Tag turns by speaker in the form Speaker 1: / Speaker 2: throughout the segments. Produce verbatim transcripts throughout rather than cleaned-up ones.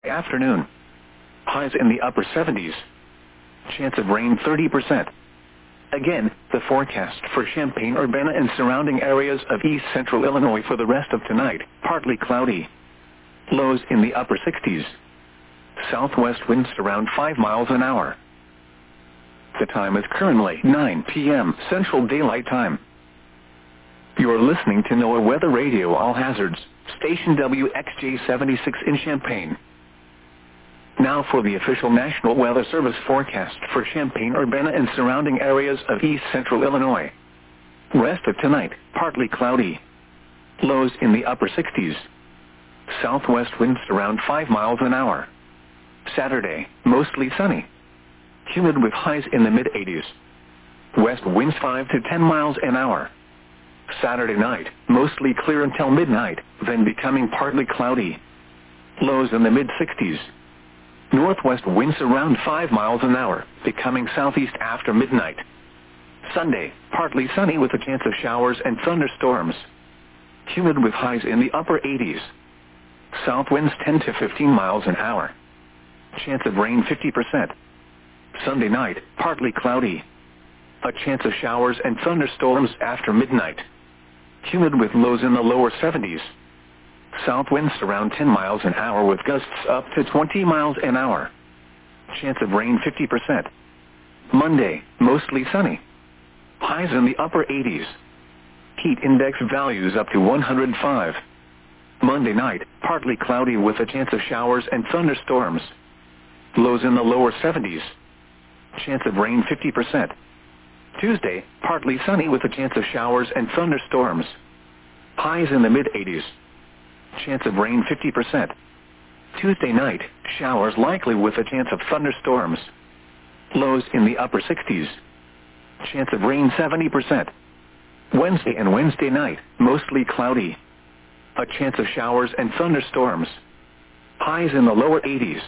Speaker 1: Afternoon. Highs in the upper seventies. Chance of rain thirty percent. Again, the forecast for Champaign-Urbana and surrounding areas of east central Illinois for the rest of tonight, partly cloudy. Lows in the upper sixties. Southwest winds around five miles an hour. The time is currently nine p m Central Daylight Time. You're listening to NOAA Weather Radio All Hazards, station W X J seventy-six in Champaign. Now for the official National Weather Service forecast for Champaign-Urbana and surrounding areas of east central Illinois. Rest of tonight, partly cloudy. Lows in the upper sixties. Southwest winds around five miles an hour. Saturday, mostly sunny. Humid with highs in the mid eighties. West winds five to ten miles an hour. Saturday night, mostly clear until midnight, then becoming partly cloudy. Lows in the mid sixties. Northwest winds around five miles an hour, becoming southeast after midnight. Sunday, partly sunny with a chance of showers and thunderstorms. Humid with highs in the upper eighties. South winds ten to fifteen miles an hour. Chance of rain fifty percent. Sunday night, partly cloudy. A chance of showers and thunderstorms after midnight. Humid with lows in the lower seventies. South winds around ten miles an hour with gusts up to twenty miles an hour. Chance of rain fifty percent. Monday, mostly sunny. Highs in the upper eighties. Heat index values up to one hundred five. Monday night, partly cloudy with a chance of showers and thunderstorms. Lows in the lower seventies. Chance of rain fifty percent. Tuesday, partly sunny with a chance of showers and thunderstorms. Highs in the mid eighties. Chance of rain fifty percent. Tuesday night, showers likely with a chance of thunderstorms. Lows in the upper sixties. Chance of rain seventy percent. Wednesday and Wednesday night, mostly cloudy. A chance of showers and thunderstorms. Highs in the lower eighties.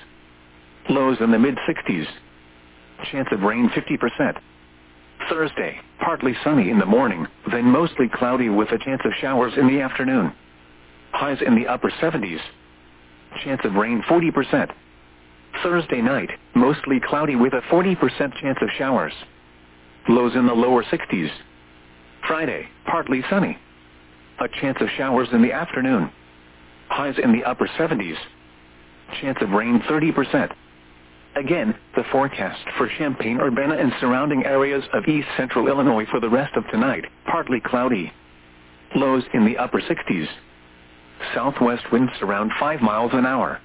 Speaker 1: Lows in the mid sixties. Chance of rain fifty percent. Thursday, partly sunny in the morning, then mostly cloudy with a chance of showers in the afternoon. Highs in the upper seventies. Chance of rain forty percent. Thursday night, mostly cloudy with a forty percent chance of showers. Lows in the lower sixties. Friday, partly sunny. A chance of showers in the afternoon. Highs in the upper seventies. Chance of rain thirty percent. Again, the forecast for Champaign-Urbana and surrounding areas of east central Illinois for the rest of tonight, partly cloudy. Lows in the upper sixties. Southwest winds around five miles an hour.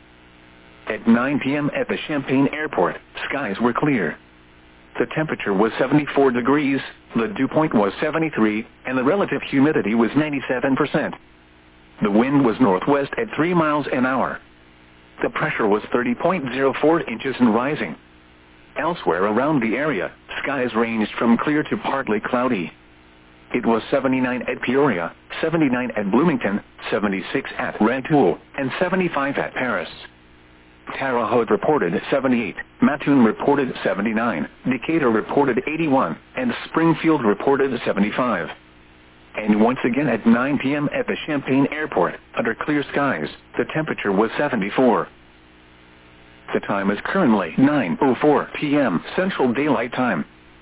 Speaker 1: At nine p m at the Champaign Airport, skies were clear. The temperature was seventy-four degrees, the dew point was seventy-three, and the relative humidity was ninety-seven percent. The wind was northwest at three miles an hour. The pressure was thirty point zero four inches and rising. Elsewhere around the area, skies ranged from clear to partly cloudy. It was seventy-nine at Peoria, seventy-nine at Bloomington, seventy-six at Rantoul, and seventy-five at Paris. Terre Haute reported seventy-eight, Mattoon reported seventy-nine, Decatur reported eighty-one, and Springfield reported seventy-five. And once again at nine p m at the Champaign Airport, under clear skies, the temperature was seventy-four. The time is currently nine oh four p m Central Daylight Time.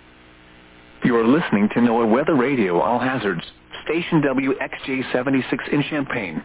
Speaker 1: You are listening to NOAA Weather Radio All Hazards, station W X J seventy-six in Champaign.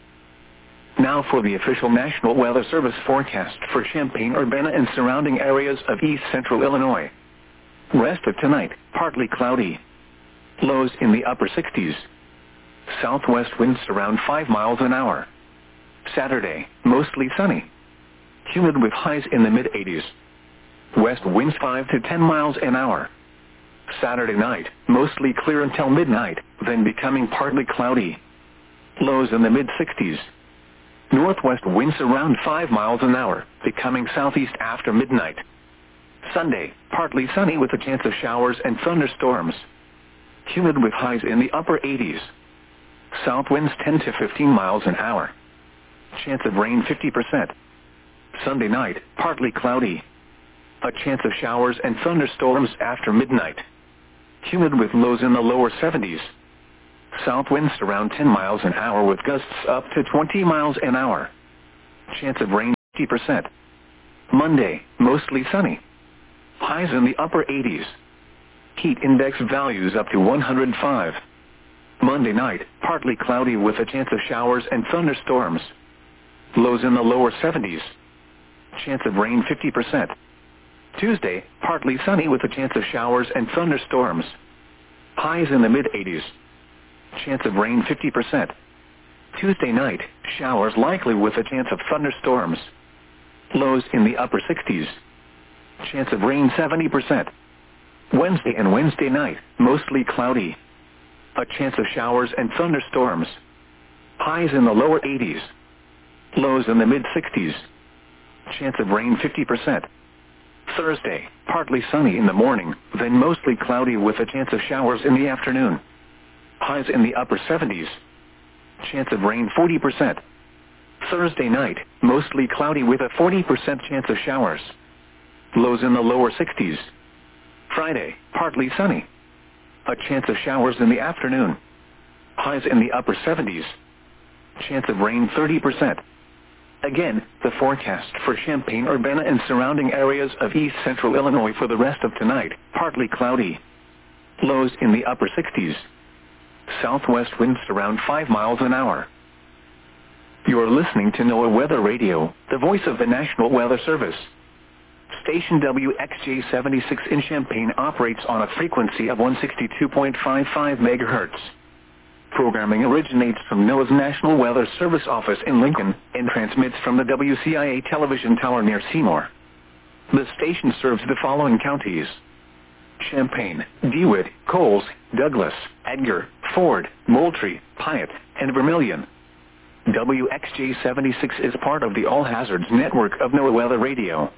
Speaker 1: Now for the official National Weather Service forecast for Champaign-Urbana and surrounding areas of east central Illinois. Rest of tonight, partly cloudy. Lows in the upper sixties. Southwest winds around five miles an hour. Saturday, mostly sunny. Humid with highs in the mid eighties. West winds five to ten miles an hour. Saturday night, mostly clear until midnight, then becoming partly cloudy. Lows in the mid sixties. Northwest winds around five miles an hour, becoming southeast after midnight. Sunday, partly sunny with a chance of showers and thunderstorms. Humid with highs in the upper eighties. South winds ten to fifteen miles an hour. Chance of rain fifty percent. Sunday night, partly cloudy. A chance of showers and thunderstorms after midnight. Humid with lows in the lower seventies. South winds around ten miles an hour with gusts up to twenty miles an hour. Chance of rain fifty percent. Monday, mostly sunny. Highs in the upper eighties. Heat index values up to one hundred five. Monday night, partly cloudy with a chance of showers and thunderstorms. Lows in the lower seventies. Chance of rain fifty percent. Tuesday, partly sunny with a chance of showers and thunderstorms. Highs in the mid-eighties. Chance of rain fifty percent. Tuesday night, showers likely with a chance of thunderstorms. Lows in the upper sixties. Chance of rain seventy percent. Wednesday and Wednesday night, mostly cloudy. A chance of showers and thunderstorms. Highs in the lower eighties. Lows in the mid-sixties. Chance of rain fifty percent. Thursday, partly sunny in the morning, then mostly cloudy with a chance of showers in the afternoon. Highs in the upper seventies. Chance of rain forty percent. Thursday night, mostly cloudy with a forty percent chance of showers. Lows in the lower sixties. Friday, partly sunny. A chance of showers in the afternoon. Highs in the upper seventies. Chance of rain thirty percent. Again, the forecast for Champaign-Urbana and surrounding areas of east central Illinois for the rest of tonight, partly cloudy. Lows in the upper sixties. Southwest winds around five miles an hour. You are listening to NOAA Weather Radio, the voice of the National Weather Service. Station W X J seventy-six in Champaign operates on a frequency of one sixty-two point five five megahertz. Programming originates from NOAA's National Weather Service office in Lincoln and transmits from the W C I A television tower near Seymour. The station serves the following counties: Champaign, DeWitt, Coles, Douglas, Edgar, Ford, Moultrie, Piatt, and Vermilion. W X J seventy-six is part of the All Hazards network of NOAA Weather Radio.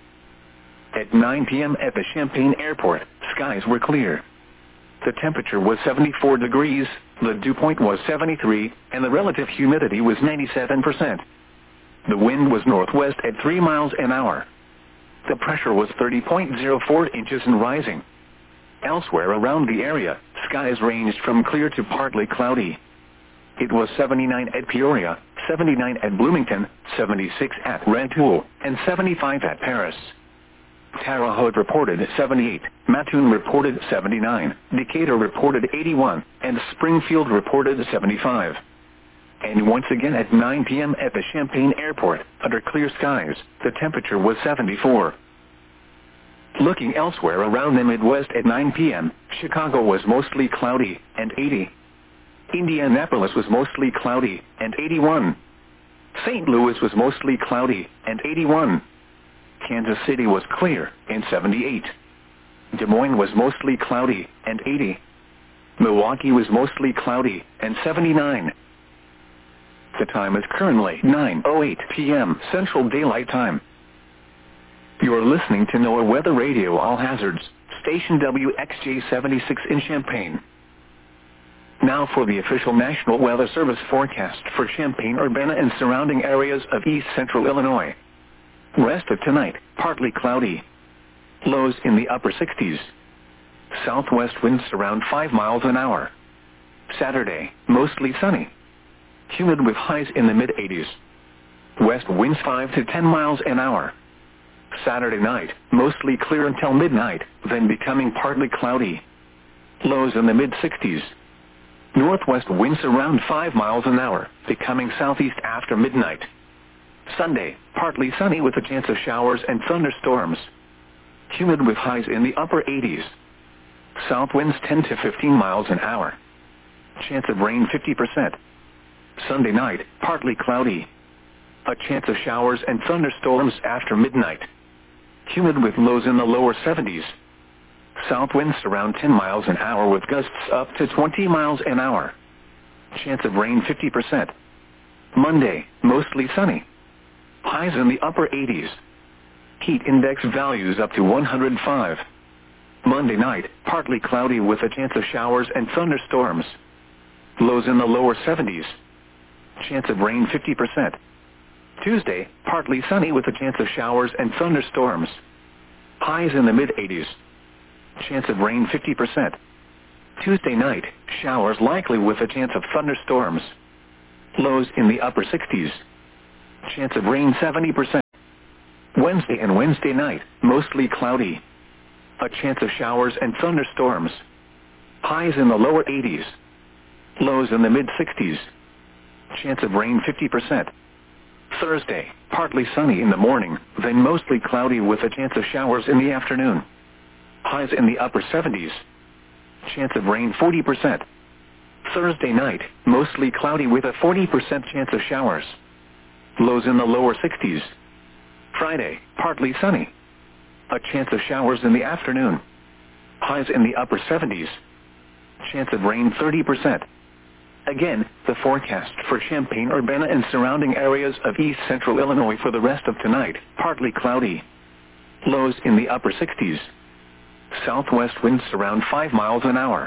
Speaker 1: At nine p.m. at the Champaign Airport, skies were clear. The temperature was seventy-four degrees, the dew point was seventy-three, and the relative humidity was ninety-seven percent. The wind was northwest at three miles an hour. The pressure was thirty point zero four inches and rising. Elsewhere around the area, skies ranged from clear to partly cloudy. It was seventy-nine at Peoria, seventy-nine at Bloomington, seventy-six at Rantoul, and seventy-five at Paris. Terre Haute reported seventy-eight, Mattoon reported seventy-nine, Decatur reported eighty-one, and Springfield reported seventy-five. And once again at nine p.m. at the Champaign Airport, under clear skies, the temperature was seventy-four. Looking elsewhere around the Midwest at nine p.m., Chicago was mostly cloudy, and eighty. Indianapolis was mostly cloudy, and eighty-one. Saint Louis was mostly cloudy, and eighty-one. Kansas City was clear, and seventy-eight. Des Moines was mostly cloudy, and eighty. Milwaukee was mostly cloudy, and seventy-nine. The time is currently nine oh eight p.m. Central Daylight Time. You are listening to NOAA Weather Radio All Hazards, Station W X J seventy-six in Champaign. Now for the official National Weather Service forecast for Champaign-Urbana and surrounding areas of east central Illinois. Rest of tonight, partly cloudy. Lows in the upper sixties. Southwest winds around five miles an hour. Saturday, mostly sunny. Humid with highs in the mid-eighties. West winds five to ten miles an hour. Saturday night, mostly clear until midnight, then becoming partly cloudy. Lows in the mid-sixties. Northwest winds around five miles an hour, becoming southeast after midnight. Sunday, partly sunny with a chance of showers and thunderstorms. Humid with highs in the upper eighties. South winds ten to fifteen miles an hour. Chance of rain fifty percent. Sunday night, partly cloudy. A chance of showers and thunderstorms after midnight. Humid with lows in the lower seventies. South winds around ten miles an hour with gusts up to twenty miles an hour. Chance of rain fifty percent. Monday, mostly sunny. Highs in the upper eighties. Heat index values up to one hundred five. Monday night, partly cloudy with a chance of showers and thunderstorms. Lows in the lower seventies. Chance of rain fifty percent. Tuesday, partly sunny with a chance of showers and thunderstorms. Highs in the mid-eighties. Chance of rain fifty percent. Tuesday night, showers likely with a chance of thunderstorms. Lows in the upper sixties. Chance of rain seventy percent. Wednesday and Wednesday night, mostly cloudy. A chance of showers and thunderstorms. Highs in the lower eighties. Lows in the mid-sixties. Chance of rain fifty percent. Thursday, partly sunny in the morning, then mostly cloudy with a chance of showers in the afternoon. Highs in the upper seventies. Chance of rain forty percent. Thursday night, mostly cloudy with a forty percent chance of showers. Lows in the lower sixties. Friday, partly sunny. A chance of showers in the afternoon. Highs in the upper seventies. Chance of rain thirty percent. Again, the forecast for Champaign-Urbana and surrounding areas of east central Illinois for the rest of tonight, partly cloudy. Lows in the upper sixties. Southwest winds around five miles an hour.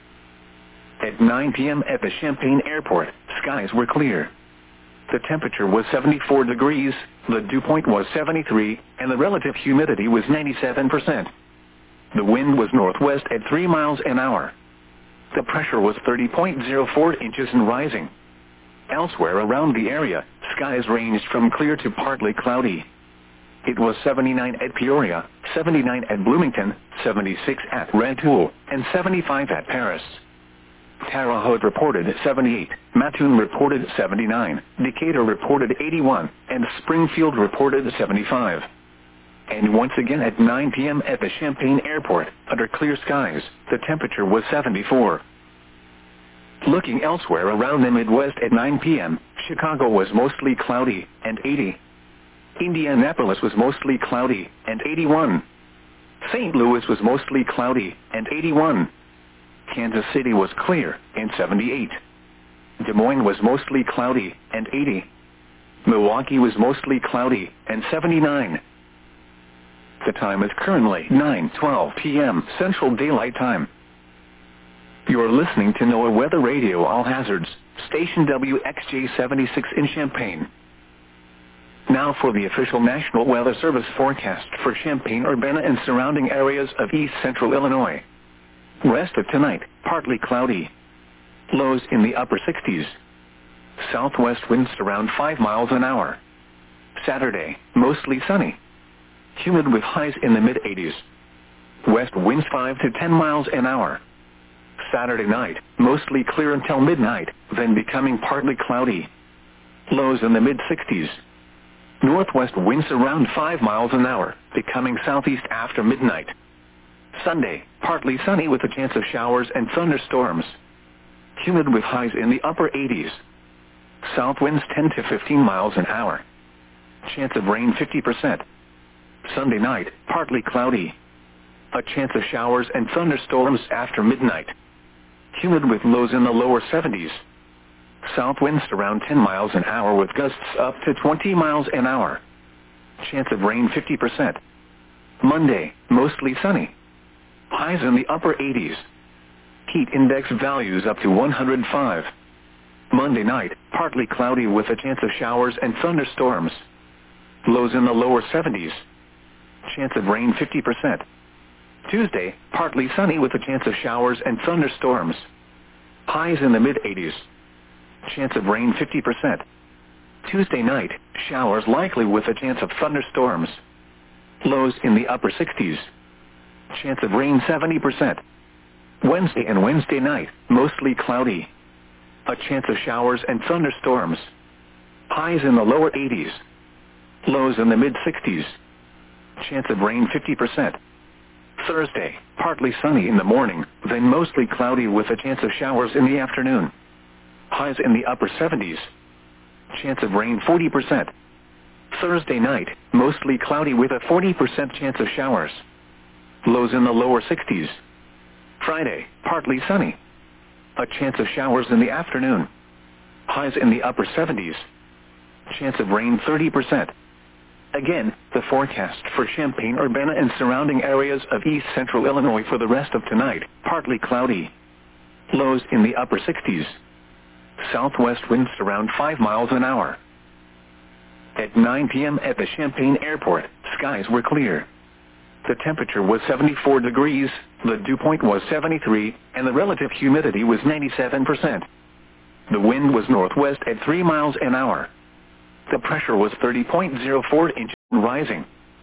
Speaker 1: At nine p.m. at the Champaign Airport, skies were clear. The temperature was seventy-four degrees, the dew point was seventy-three, and the relative humidity was ninety-seven percent. The wind was northwest at three miles an hour. The pressure was thirty point zero four inches and rising. Elsewhere around the area, skies ranged from clear to partly cloudy. It was seventy-nine at Peoria, seventy-nine at Bloomington, seventy-six at Rantoul, and seventy-five at Paris. Terre Haute reported seventy-eight, Mattoon reported seventy-nine, Decatur reported eighty-one, and Springfield reported seventy-five. And once again at nine p.m. at the Champaign Airport, under clear skies, the temperature was seventy-four. Looking elsewhere around the Midwest at nine p.m., Chicago was mostly cloudy, and eighty. Indianapolis was mostly cloudy, and eighty-one. Saint Louis was mostly cloudy, and eighty-one. Kansas City was clear, and seventy-eight. Des Moines was mostly cloudy, and eighty. Milwaukee was mostly cloudy, and seventy-nine. The time is currently nine twelve p.m. Central Daylight Time. You are listening to NOAA Weather Radio All Hazards, station W X J seventy-six in Champaign. Now for the official National Weather Service forecast for Champaign-Urbana and surrounding areas of east central Illinois. Rest of tonight, partly cloudy. Lows in the upper sixties. Southwest winds around five miles an hour. Saturday, mostly sunny. Humid with highs in the mid-eighties. West winds five to ten miles an hour. Saturday night, mostly clear until midnight, then becoming partly cloudy. Lows in the mid-sixties. Northwest winds around five miles an hour, becoming southeast after midnight. Sunday, partly sunny with a chance of showers and thunderstorms. Humid with highs in the upper eighties. South winds ten to fifteen miles an hour. Chance of rain fifty percent. Sunday night, partly cloudy. A chance of showers and thunderstorms after midnight. Humid with lows in the lower seventies. South winds around ten miles an hour with gusts up to twenty miles an hour. Chance of rain fifty percent. Monday, mostly sunny. Highs in the upper eighties. Heat index values up to one hundred five. Monday night, partly cloudy with a chance of showers and thunderstorms. Lows in the lower seventies. Chance of rain fifty percent. Tuesday, partly sunny with a chance of showers and thunderstorms. Highs in the mid-eighties. Chance of rain fifty percent. Tuesday night, showers likely with a chance of thunderstorms. Lows in the upper sixties. Chance of rain seventy percent. Wednesday and Wednesday night, mostly cloudy. A chance of showers and thunderstorms. Highs in the lower eighties. Lows in the mid-sixties. Chance of rain fifty percent. Thursday, partly sunny in the morning, then mostly cloudy with a chance of showers in the afternoon. Highs in the upper seventies. Chance of rain forty percent. Thursday night, mostly cloudy with a forty percent chance of showers. Lows in the lower sixties. Friday, partly sunny. A chance of showers in the afternoon. Highs in the upper seventies. Chance of rain thirty percent. Again, the forecast for Champaign-Urbana and surrounding areas of east central Illinois for the rest of tonight, partly cloudy. Lows in the upper sixties. Southwest winds around five miles an hour. At nine p.m. at the Champaign Airport, skies were clear. The temperature was seventy-four degrees, the dew point was seventy-three, and the relative humidity was ninety-seven percent. The wind was northwest at three miles an hour. The pressure was thirty point zero four inches, rising.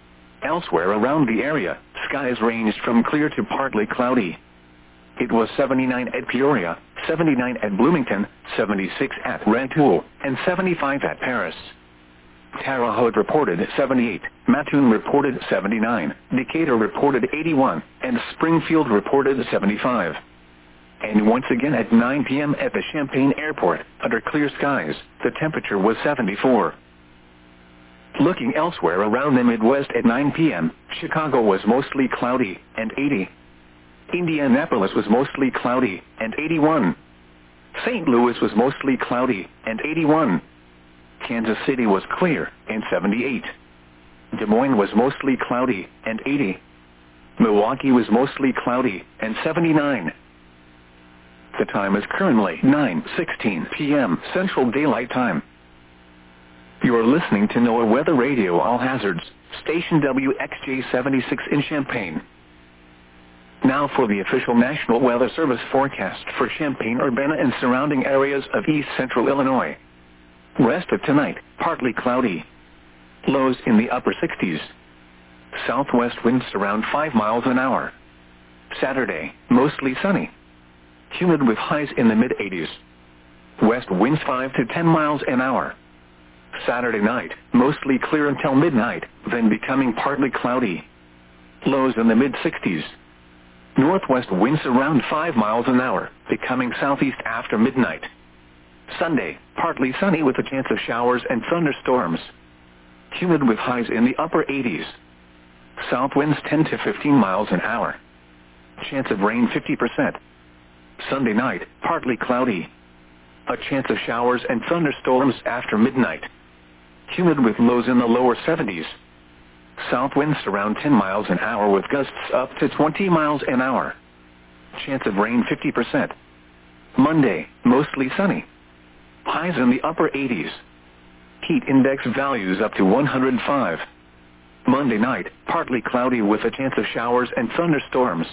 Speaker 1: Elsewhere around the area, skies ranged from clear to partly cloudy. It was seventy-nine at Peoria, seventy-nine at Bloomington, seventy-six at Rantoul, and seventy-five at Paris. Terre Haute reported seventy-eight, Mattoon reported seventy-nine, Decatur reported eighty-one, and Springfield reported seventy-five. And once again at nine p m at the Champaign Airport, under clear skies, the temperature was seventy-four. Looking elsewhere around the Midwest at nine p m, Chicago was mostly cloudy, and eighty. Indianapolis was mostly cloudy, and eighty-one. Saint Louis was mostly cloudy, and eighty-one. Kansas City was clear, and seventy-eight. Des Moines was mostly cloudy, and eighty. Milwaukee was mostly cloudy, and seventy-nine. The time is currently nine sixteen p m Central Daylight Time. You are listening to NOAA Weather Radio All Hazards, station W X J seventy-six in Champaign. Now for the official National Weather Service forecast for Champaign-Urbana and surrounding areas of east central Illinois. Rest of tonight, partly cloudy. Lows in the upper sixties. Southwest winds around five miles an hour. Saturday, mostly sunny. Humid with highs in the mid-eighties. West winds five to ten miles an hour. Saturday night, mostly clear until midnight, then becoming partly cloudy. Lows in the mid-sixties. Northwest winds around five miles an hour, becoming southeast after midnight. Sunday, partly sunny with a chance of showers and thunderstorms. Humid with highs in the upper eighties. South winds ten to fifteen miles an hour. Chance of rain fifty percent. Sunday night, partly cloudy. A chance of showers and thunderstorms after midnight. Humid with lows in the lower seventies. South winds around ten miles an hour with gusts up to twenty miles an hour. Chance of rain fifty percent. Monday, mostly sunny. Highs in the upper eighties. Heat index values up to one hundred five. Monday night, partly cloudy with a chance of showers and thunderstorms.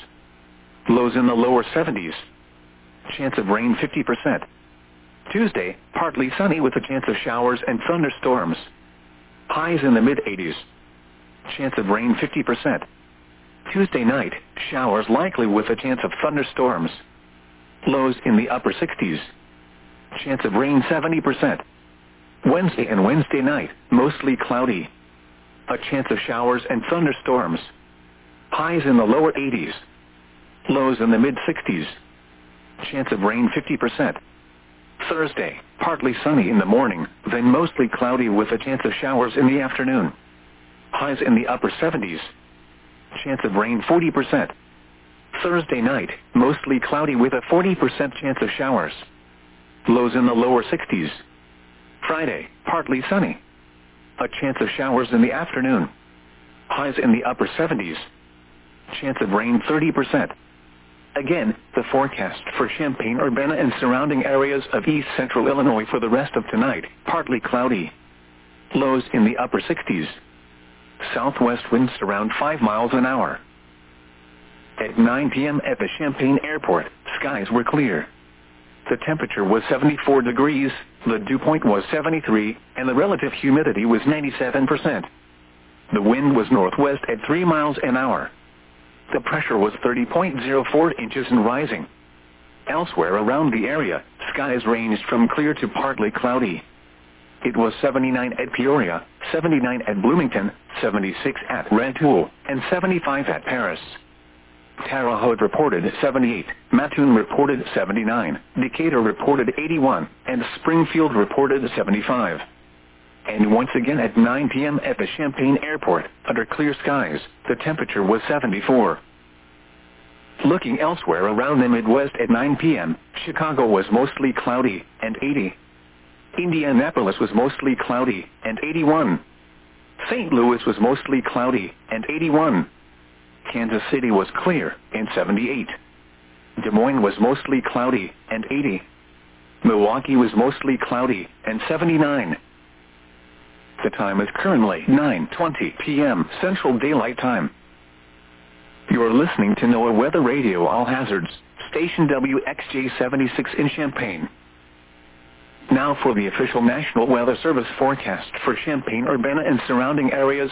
Speaker 1: Lows in the lower seventies. Chance of rain fifty percent. Tuesday, partly sunny with a chance of showers and thunderstorms. Highs in the mid-eighties. Chance of rain fifty percent. Tuesday night, showers likely with a chance of thunderstorms. Lows in the upper sixties. Chance of rain seventy percent. Wednesday and Wednesday night, mostly cloudy. A chance of showers and thunderstorms. Highs in the lower eighties. Lows in the mid-sixties. Chance of rain fifty percent. Thursday, partly sunny in the morning, then mostly cloudy with a chance of showers in the afternoon. Highs in the upper seventies. Chance of rain forty percent. Thursday night, mostly cloudy with a forty percent chance of showers. Lows in the lower sixties. Friday, partly sunny. A chance of showers in the afternoon. Highs in the upper seventies. Chance of rain thirty percent. Again, the forecast for Champaign-Urbana and surrounding areas of east central Illinois for the rest of tonight, partly cloudy. Lows in the upper sixties. Southwest winds around five miles an hour. At nine p m at the Champaign Airport, skies were clear. The temperature was seventy-four degrees, the dew point was seventy-three, and the relative humidity was ninety-seven percent. The wind was northwest at three miles an hour. The pressure was thirty point zero four inches and rising. Elsewhere around the area, skies ranged from clear to partly cloudy. It was seventy-nine at Peoria, seventy-nine at Bloomington, seventy-six at Rantoul, and seventy-five at Paris. Terre Haute reported seventy-eight, Mattoon reported seventy-nine, Decatur reported eighty-one, and Springfield reported seventy-five. And once again at nine p m at the Champaign Airport, under clear skies, the temperature was seventy-four. Looking elsewhere around the Midwest at nine p m, Chicago was mostly cloudy, and eighty. Indianapolis was mostly cloudy, and eighty-one. Saint Louis was mostly cloudy, and eighty-one. Kansas City was clear, and seventy-eight. Des Moines was mostly cloudy, and eighty. Milwaukee was mostly cloudy, and seventy-nine. The time is currently nine twenty p m Central Daylight Time. You are listening to NOAA Weather Radio All Hazards, station W X J seventy-six in Champaign. Now for the official National Weather Service forecast for Champaign-Urbana and surrounding areas